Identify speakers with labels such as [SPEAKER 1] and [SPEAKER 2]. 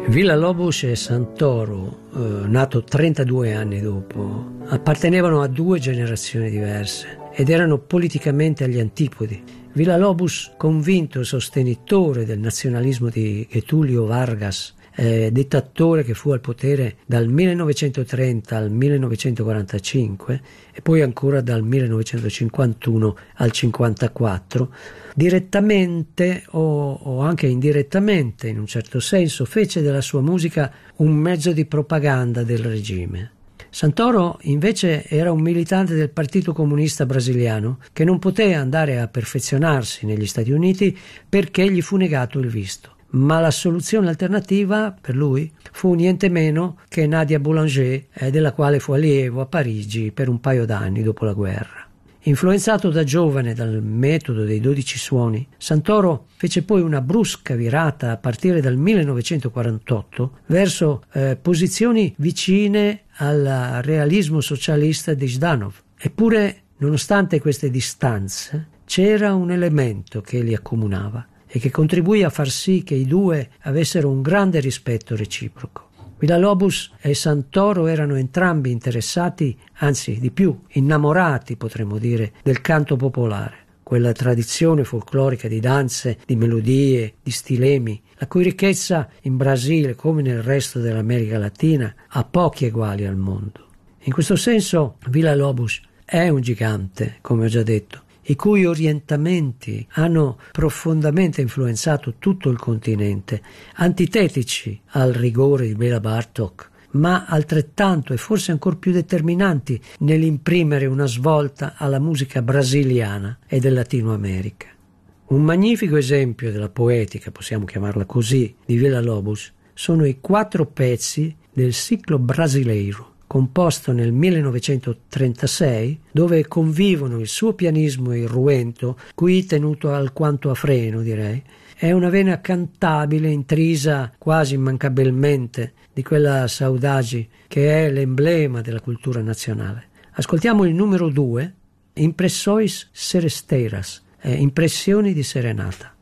[SPEAKER 1] Villa-Lobos e Santoro, nato 32 anni dopo, appartenevano a due generazioni diverse ed erano politicamente agli antipodi. Villa-Lobos, convinto sostenitore del nazionalismo di Getúlio Vargas, dittatore che fu al potere dal 1930 al 1945 e poi ancora dal 1951 al 54, direttamente o anche indirettamente, in un certo senso, fece della sua musica un mezzo di propaganda del regime. Santoro invece era un militante del Partito Comunista Brasiliano che non poté andare a perfezionarsi negli Stati Uniti perché gli fu negato il visto. Ma la soluzione alternativa per lui fu niente meno che Nadia Boulanger, della quale fu allievo a Parigi per un paio d'anni dopo la guerra. Influenzato da giovane dal metodo dei 12 suoni, Santoro fece poi una brusca virata a partire dal 1948 verso posizioni vicine al realismo socialista di Zhdanov. Eppure, nonostante queste distanze, c'era un elemento che li accomunava e che contribuì a far sì che i due avessero un grande rispetto reciproco. Villa-Lobos e Santoro erano entrambi interessati, anzi di più, innamorati, potremmo dire, del canto popolare, quella tradizione folclorica di danze, di melodie, di stilemi, la cui ricchezza in Brasile, come nel resto dell'America Latina, ha pochi eguali al mondo. In questo senso Villa-Lobos è un gigante, come ho già detto, i cui orientamenti hanno profondamente influenzato tutto il continente, antitetici al rigore di Béla Bartók, ma altrettanto e forse ancor più determinanti nell'imprimere una svolta alla musica brasiliana e del Latino America. Un magnifico esempio della poetica, possiamo chiamarla così, di Villa-Lobos sono i 4 pezzi del Ciclo Brasileiro, composto nel 1936, dove convivono il suo pianismo e il ruento, qui tenuto alquanto a freno, direi. È una vena cantabile intrisa quasi immancabilmente di quella saudade che è l'emblema della cultura nazionale. Ascoltiamo il numero 2, Impressões Seresteiras, impressioni di serenata.